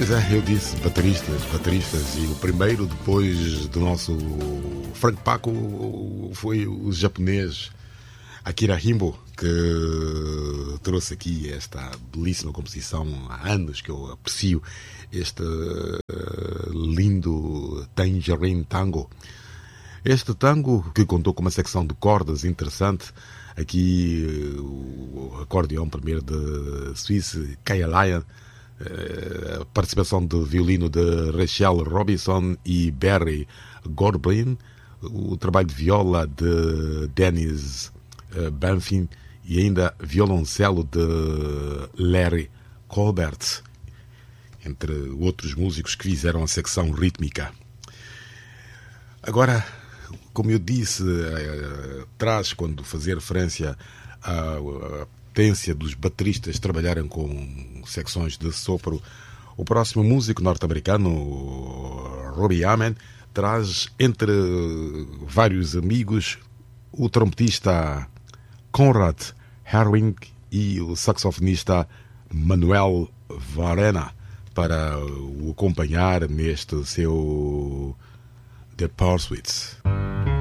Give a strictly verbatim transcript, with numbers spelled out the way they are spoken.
Pois é, eu disse bateristas, bateristas, e o primeiro depois do nosso Frank Paco foi o japonês Akira Himbo, que trouxe aqui esta belíssima composição. Há anos que eu aprecio este lindo Tangerine Tango. Este tango que contou com uma secção de cordas interessante. Aqui o acordeão primeiro de Suíça, Kaya Lion, a participação de violino de Rachel Robinson e Barry Goldblin, o trabalho de viola de Dennis Banfield e ainda violoncelo de Larry Colbert, entre outros músicos que fizeram a secção rítmica. Agora, como eu disse atrás, quando fazia referência à potência dos bateristas trabalharem com secções de sopro, o próximo músico norte-americano, Robbie Amon, traz entre vários amigos o trompetista Conrad Herwig e o saxofonista Manuel Varena para o acompanhar neste seu The Pursuits.